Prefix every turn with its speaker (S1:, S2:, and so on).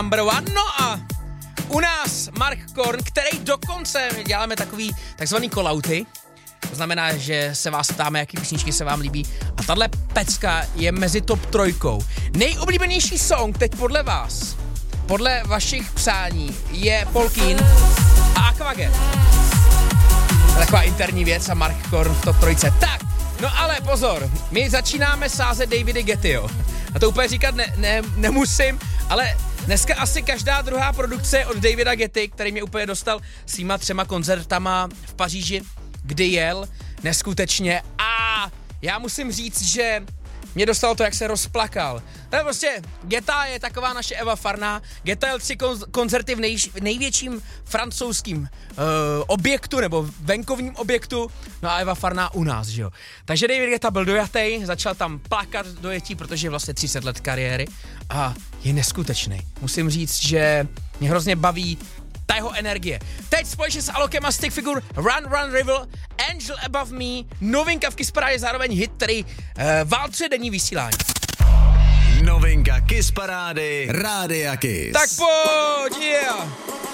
S1: number one. No a u nás Mark Korn, který dokonce děláme takový takzvaný callouty. To znamená, že se vás ptáme, jaký písničky se vám líbí. A tahle pecka je mezi top 3. Nejoblíbenější song teď podle vás, podle vašich přání, je Polkín a Aquagen. Taková interní věc a Mark Korn v top 3. Tak, no ale pozor, my začínáme sázet Davida Gettyho. A to úplně říkat nemusím, ale dneska asi každá druhá produkce od Davida Getty, který mě úplně dostal svýma 3 koncertama v Paříži, kdy jel, neskutečně. A já musím říct, že mě dostalo to, jak se rozplakal. To je prostě, Geta je taková naše Eva Farná. Geta jel 3 koncerty v největším francouzským objektu, nebo venkovním objektu, no a Eva Farná u nás, že jo. Takže David Guetta byl dojatý, začal tam plakat dojetí, protože je vlastně 30 let kariéry a je neskutečný. Musím říct, že mě hrozně baví ta jeho energie. Teď společně s Alokem a Stick Figure Run River, Angel Above Me, novinka v Kiss Parádě, zároveň hit, který válcuje denní vysílání.
S2: Novinka Kiss Parády, Rádia Kiss.
S1: Tak pojď, yeah.